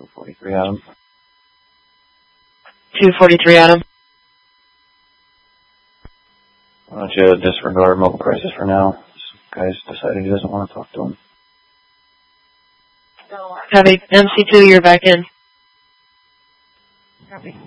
243 Adam. 243 Adam. Why don't you disregard mobile crisis for now? This guy's decided he doesn't want to talk to him. Copy. MC2, you're back in. Copy.